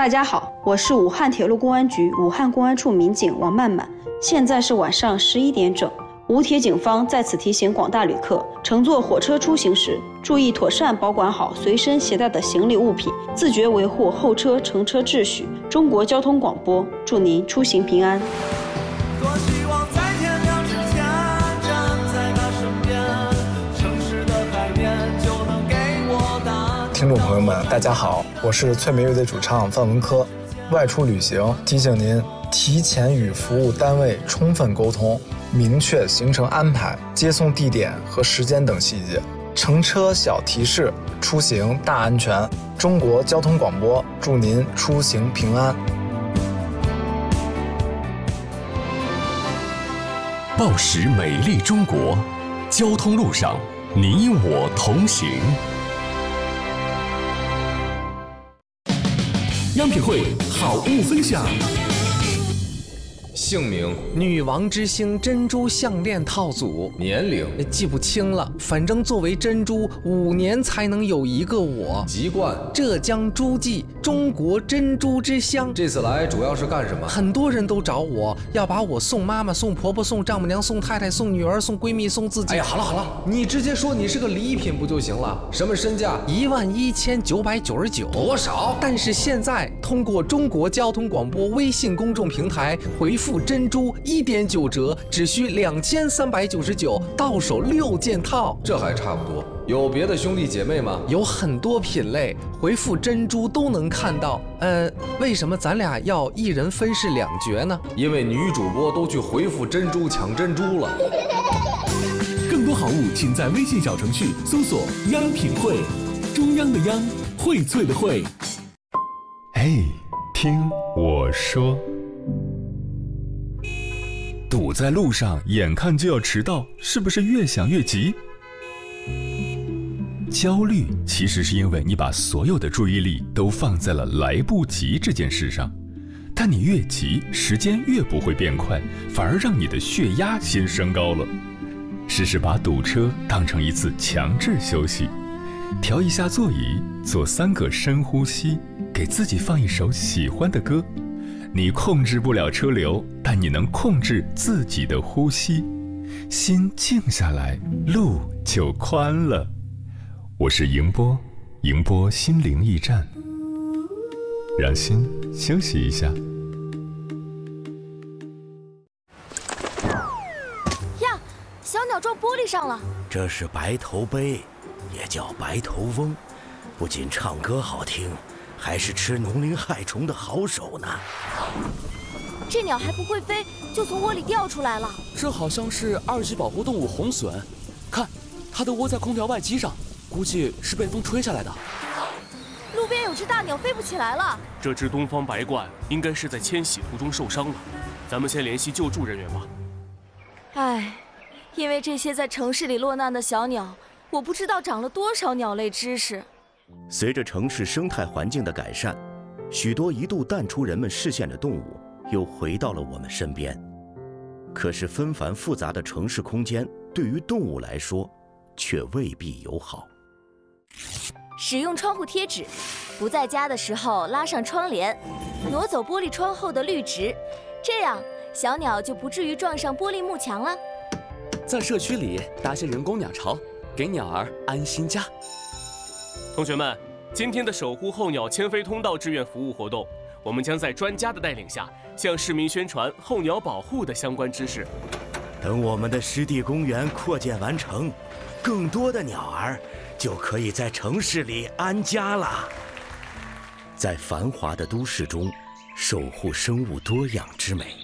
大家好，我是武汉铁路公安局武汉公安处民警王曼曼。现在是晚上11点整，武铁警方在此提醒广大旅客，乘坐火车出行时，注意妥善保管好随身携带的行李物品，自觉维护后车乘车秩序。中国交通广播，祝您出行平安。 多希望在天亮之前站在他身边，城市的海面就能给我答案。 听众朋友们，大家好，我是脆梅乐队主唱范文科。外出旅行，提醒您提前与服务单位充分沟通，明确行程安排、接送地点和时间等细节。乘车小提示，出行大安全。中国交通广播，祝您出行平安。 报时美丽中国，交通路上你我同行。样品会好物分享。 姓名： 女王之星珍珠项链套组。 年龄： 记不清了，反正作为珍珠，5年才能有一个我。 籍贯： 浙江诸暨，中国珍珠之乡。 这次来主要是干什么？ 很多人都找我，要把我送妈妈、送婆婆、送丈母娘、送太太、送女儿、送闺蜜、送自己。 哎呀，好了，你直接说你是个礼品不就行了？什么身价 ？11999。 多少？ 但是现在通过中国交通广播微信公众平台回复珍珠1.9折，只需2399，到手6件套。 这还差不多。有别的兄弟姐妹吗？ 有很多品类，回复珍珠都能看到。为什么咱俩要一人分饰2角呢？ 因为女主播都去回复珍珠抢珍珠了。 更多好物，请在微信小程序搜索“央品会”，中央的央，荟萃的荟。哎，听我说。堵在路上，眼看就要迟到，是不是越想越急？焦虑其实是因为你把所有的注意力都放在了来不及这件事上，但你越急，时间越不会变快，反而让你的血压先升高了。试试把堵车当成一次强制休息，调一下座椅，做3个深呼吸，给自己放一首喜欢的歌。你控制不了车流，但你能控制自己的呼吸。心静下来，路就宽了。我是迎波，迎波心灵驿站，让心休息一下。 呀，小鸟撞玻璃上了。 这是白头鹎，也叫白头翁，不仅唱歌好听，还是吃农林害虫的好手呢。 这鸟还不会飞，就从窝里掉出来了。 这好像是2级保护动物红隼，看，它的窝在空调外机上，估计是被风吹下来的。 路边有只大鸟飞不起来了。 这只东方白鹳应该是在迁徙途中受伤了，咱们先联系救助人员吧。 唉，因为这些在城市里落难的小鸟，我不知道长了多少鸟类知识。 随着城市生态环境的改善，许多一度淡出人们视线的动物又回到了我们身边。可是纷繁复杂的城市空间对于动物来说却未必友好。 使用窗户贴纸，不在家的时候拉上窗帘，挪走玻璃窗后的绿植，这样小鸟就不至于撞上玻璃幕墙了。 在社区里搭些人工鸟巢，给鸟儿安心家。同学们，今天的守护候鸟迁飞通道志愿服务活动，我们将在专家的带领下，向市民宣传候鸟保护的相关知识。 等我们的湿地公园扩建完成，更多的鸟儿就可以在城市里安家了。在繁华的都市中，守护生物多样之美。